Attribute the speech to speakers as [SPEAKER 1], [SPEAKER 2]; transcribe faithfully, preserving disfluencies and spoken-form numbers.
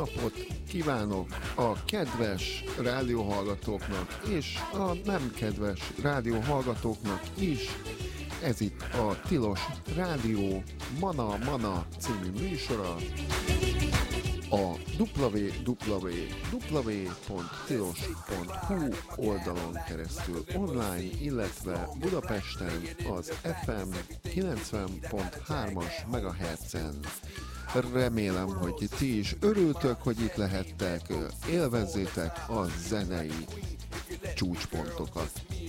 [SPEAKER 1] napot kívánok a kedves rádióhallgatóknak és a nem kedves rádióhallgatóknak is. Ez itt a Tilos Rádió Mana Mana című műsora. A double-u double-u double-u pont tilos pont hu oldalon keresztül online, illetve Budapesten az ef em kilencven pont hármas megahertzen. Remélem, hogy ti is örültök, hogy itt lehettek, élvezzétek a zenei csúcspontokat.